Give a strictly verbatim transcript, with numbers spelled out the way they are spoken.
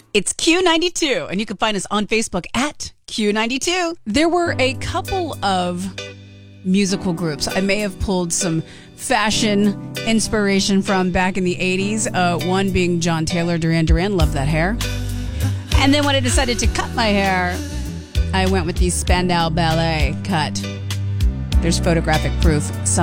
It's Q ninety-two, and you can find us on Facebook at Q ninety-two. There were a couple of musical groups I may have pulled some fashion inspiration from back in the eighties. Uh, one being John Taylor, Duran Duran. Love that hair. And then when I decided to cut my hair, I went with the Spandau Ballet cut. There's photographic proof. Some